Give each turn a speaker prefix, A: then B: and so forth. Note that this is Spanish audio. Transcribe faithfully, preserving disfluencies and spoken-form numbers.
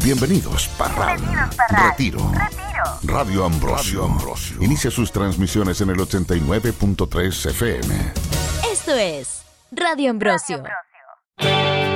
A: Bienvenidos, Parral.
B: Bienvenidos, Parral.
A: Retiro.
B: Retiro.
A: Radio Ambrosio. Radio Ambrosio. Inicia sus transmisiones en el ochenta y nueve punto tres F M.
C: Esto es Radio Ambrosio. Radio Ambrosio.